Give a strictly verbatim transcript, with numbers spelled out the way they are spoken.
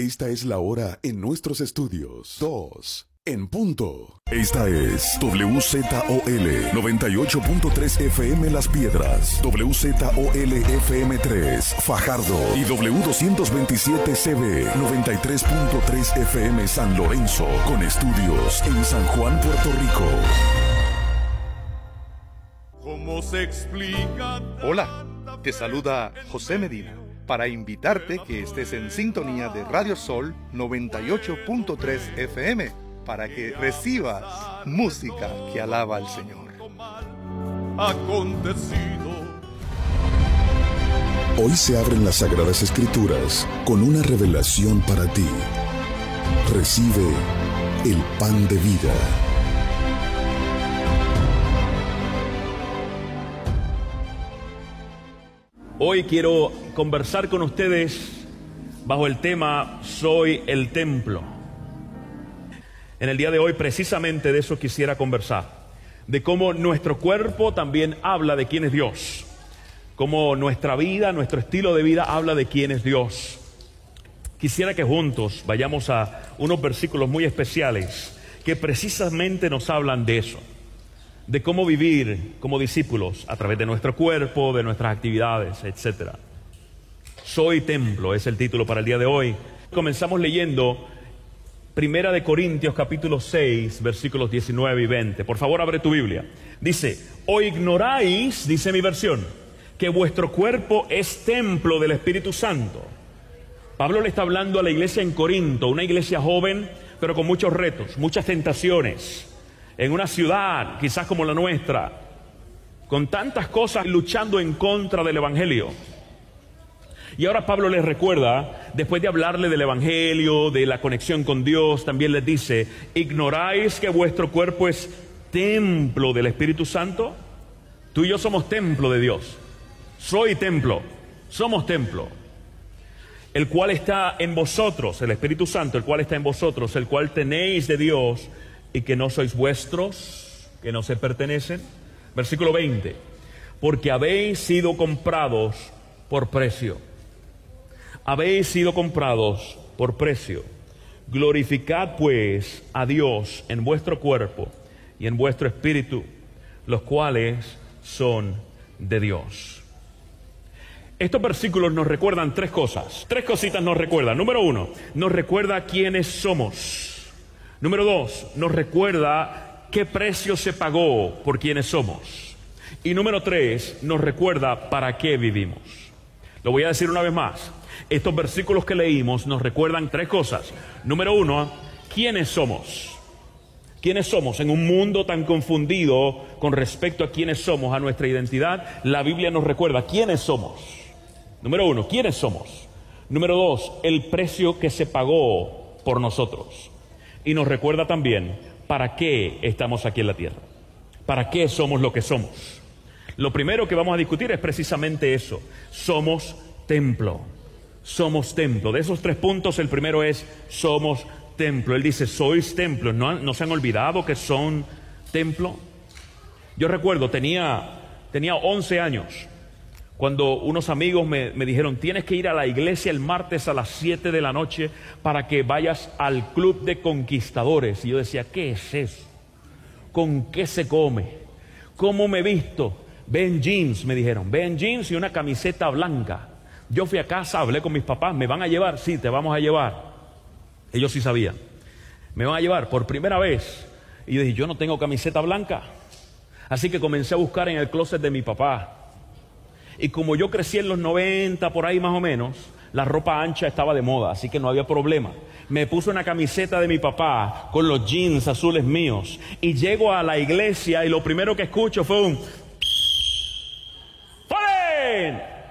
Esta es la hora en nuestros estudios. Dos. En punto. Esta es W Z O L noventa y ocho punto tres F M Las Piedras, W Z O L F M tres Fajardo y W doscientos veintisiete C B noventa y tres punto tres F M San Lorenzo, con estudios en San Juan, Puerto Rico. ¿Cómo se explica? Hola, te saluda José Medina para invitarte que estés en sintonía de Radio Sol noventa y ocho punto tres F M para que recibas música que alaba al Señor. Hoy se abren las Sagradas Escrituras con una revelación para ti. Recibe el pan de vida. Hoy quiero conversar con ustedes bajo el tema Soy el Templo. En el día de hoy precisamente de eso quisiera conversar, de cómo nuestro cuerpo también habla de quién es Dios, cómo nuestra vida, nuestro estilo de vida habla de quién es Dios. Quisiera que juntos vayamos a unos versículos muy especiales que precisamente nos hablan de eso, de cómo vivir como discípulos a través de nuestro cuerpo, de nuestras actividades, etcétera. Soy templo es el título para el día de hoy. Comenzamos leyendo Primera de Corintios capítulo seis, versículos diecinueve y veinte. Por favor, abre tu Biblia. Dice: ¿O ignoráis, dice mi versión, que vuestro cuerpo es templo del Espíritu Santo? Pablo le está hablando a la iglesia en Corinto, una iglesia joven, pero con muchos retos, muchas tentaciones, en una ciudad quizás como la nuestra, con tantas cosas luchando en contra del Evangelio. Y ahora Pablo les recuerda, después de hablarle del Evangelio, de la conexión con Dios, también les dice: ¿ignoráis que vuestro cuerpo es templo del Espíritu Santo? Tú y yo somos templo de Dios. Soy templo, somos templo. El cual está en vosotros, el Espíritu Santo, el cual está en vosotros, el cual tenéis de Dios, y que no sois vuestros, que no se pertenecen. Versículo veinte: porque habéis sido comprados por precio. Habéis sido comprados por precio. Glorificad pues a Dios en vuestro cuerpo y en vuestro espíritu, los cuales son de Dios. Estos versículos nos recuerdan tres cosas. Tres cositas nos recuerdan. Número uno, nos recuerda quiénes somos. Número dos, nos recuerda qué precio se pagó por quienes somos. Y número tres, nos recuerda para qué vivimos. Lo voy a decir una vez más. Estos versículos que leímos nos recuerdan tres cosas. Número uno, ¿quiénes somos? ¿Quiénes somos? En un mundo tan confundido con respecto a quiénes somos, a nuestra identidad, la Biblia nos recuerda quiénes somos. Número uno, ¿quiénes somos? Número dos, el precio que se pagó por nosotros. Y nos recuerda también para qué estamos aquí en la tierra. ¿Para qué somos lo que somos? Lo primero que vamos a discutir es precisamente eso. Somos templo. Somos templo. De esos tres puntos, el primero es somos templo. Él dice, sois templo. ¿No, no se han olvidado que son templo? Yo recuerdo, tenía, tenía once años, cuando unos amigos me, me dijeron, tienes que ir a la iglesia el martes a las siete de la noche para que vayas al club de conquistadores. Y yo decía, ¿qué es eso? ¿Con qué se come? ¿Cómo me he visto? Ve en jeans, me dijeron, ve en jeans y una camiseta blanca. Yo fui a casa, hablé con mis papás, ¿me van a llevar? Sí, te vamos a llevar. Ellos sí sabían. Me van a llevar por primera vez. Y yo dije, yo no tengo camiseta blanca. Así que comencé a buscar en el closet de mi papá. Y como yo crecí en los noventa, por ahí más o menos, la ropa ancha estaba de moda, así que no había problema. Me puse una camiseta de mi papá con los jeans azules míos. Y llego a la iglesia y lo primero que escucho fue un... ¡Fallen!